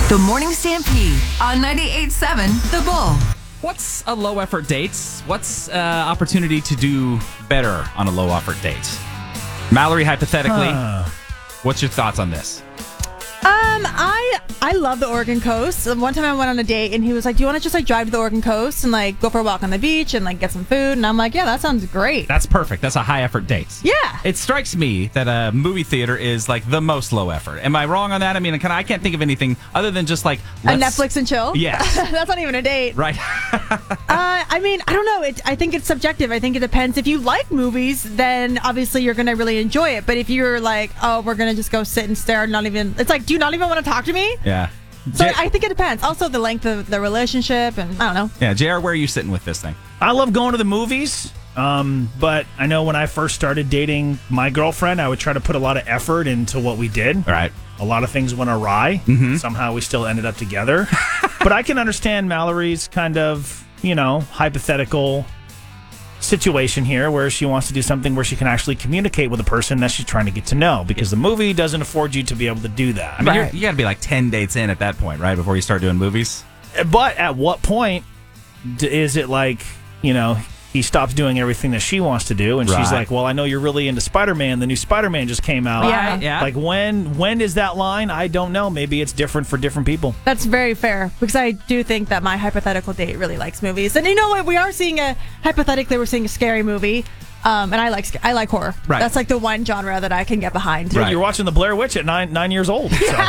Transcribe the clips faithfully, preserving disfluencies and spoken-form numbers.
The Morning Stampede on ninety-eight point seven The Bull. What's a low effort date? What's uh, opportunity to do better on a low effort date? Mallory, hypothetically, Huh. what's your thoughts on this? Um, I I love the Oregon coast. One time I went on a date and he was like, "Do you want to just like drive to the Oregon coast and like go for a walk on the beach and like get some food?" And I'm like, "Yeah, that sounds great." That's perfect. That's a high effort date. Yeah. It strikes me that a movie theater is like the most low effort. Am I wrong on that? I mean, can, I can't think of anything other than just like A let's- Netflix and chill. Yes. That's not even a date. Right. Uh, I mean, I don't know. It, I think it's subjective. I think it depends. If you like movies, then obviously you're going to really enjoy it. But if you're like, oh, we're going to just go sit and stare, not even, it's like, do you not even want to talk to me? Yeah. So J- I think it depends. Also, the length of the relationship, and I don't know. yeah, J R, where are you sitting with this thing? I love going to the movies, um, but I know when I first started dating my girlfriend, I would try to put a lot of effort into what we did. All right. A lot of things went awry. Mm-hmm. Somehow we still ended up together. But I can understand Mallory's kind of, you know, hypothetical situation here where she wants to do something where she can actually communicate with a person that she's trying to get to know, because the movie doesn't afford you to be able to do that. I mean, Right. you're, you got to be like ten dates in at that point, right? Before you start doing movies? But at what point d- is it like, you know, he stops doing everything that she wants to do, and she's Right. like, well, I know you're really into Spider-Man. The new Spider-Man just came out. Yeah. Right, yeah. Like, when when is that line? I don't know. Maybe it's different for different people. That's very fair, because I do think that my hypothetical date really likes movies. And you know what? We are seeing a, hypothetically, we're seeing a scary movie. Um, and I like sc- I like horror. Right. That's like the one genre that I can get behind. Right. You're watching The Blair Witch at nine nine years old. So.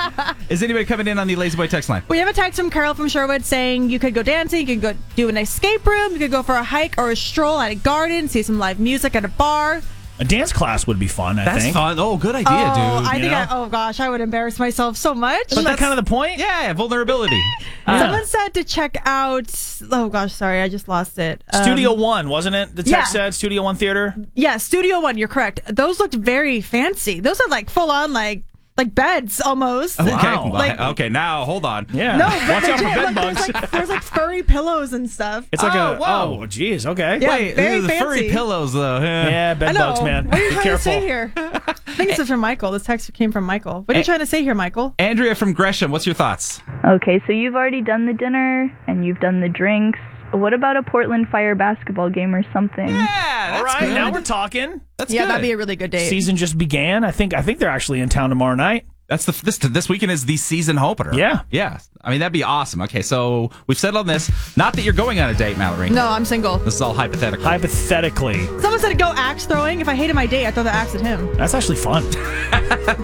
Is anybody coming in on the Lazy Boy text line? We have a text from Carol from Sherwood saying you could go dancing, you could go do an escape room, you could go for a hike or a stroll at a garden, see some live music at a bar. A dance class would be fun, I That's think. fun. Oh, good idea, oh, dude. I you think know? I, oh gosh, I would embarrass myself so much. Isn't that kind of the point? Yeah, vulnerability. Someone said to check out. Oh gosh, sorry, I just lost it. Um, Studio One, wasn't it? The text yeah. said Studio One Theater. Yeah, Studio One. You're correct. Those looked very fancy. Those are like full on like like beds almost. Okay, Wow. well, Like- okay, now hold on. Yeah. No, but Watch out for legit, bed look, bugs. There's like, there's like furry pillows and stuff. It's like Oh, a whoa. oh, geez, okay. Yeah. Wait, very the furry fancy. pillows, though. Yeah. Yeah, I bed know. bugs, man. What are you Be trying careful. to say here? I think this is from Michael. This text came from Michael. What are you Eh. trying to say here, Michael? Andrea from Gresham, what's your thoughts? Okay, so you've already done the dinner and you've done the drinks. What about a Portland Fire basketball game or something? Yeah, that's All right, good. now we're talking. That's Yeah, good. that'd be a really good date. Season just began. I think I think they're actually in town tomorrow night. That's the this this weekend is the season opener. Yeah. yeah. I mean, that'd be awesome. Okay, so we've settled on this. Not that you're going on a date, Mallory. No, I'm single. This is all hypothetical. Hypothetically, Someone said go axe throwing. If I hated my date, I'd throw the axe at him. that's actually fun.